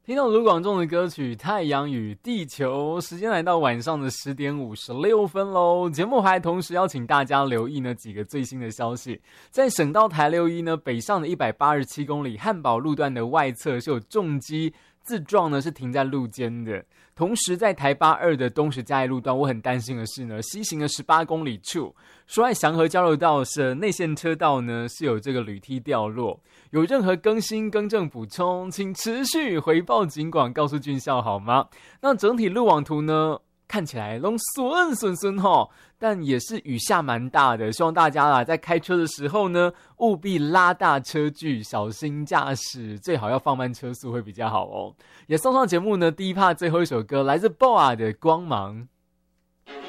听到卢广仲的歌曲《太阳与地球》，时间来到晚上的10点56分喽。节目还同时邀请大家留意呢几个最新的消息。在省道台61呢北上的187公里汉宝路段的外侧是有重机自撞呢，是停在路肩的。同时在台8-2的东石嘉义路段，我很担心的是呢，西行的18公里处，说爱祥和交流道是内线车道呢是有这个铝梯掉落。有任何更新更正补充，请持续回报警广告诉军校好吗？那整体路网图呢看起来都顺齁，但也是雨下蛮大的，希望大家啦在开车的时候呢务必拉大车距，小心驾驶，最好要放慢车速会比较好哦。也送上节目呢第一趴最后一首歌，来自 BoA 的光芒。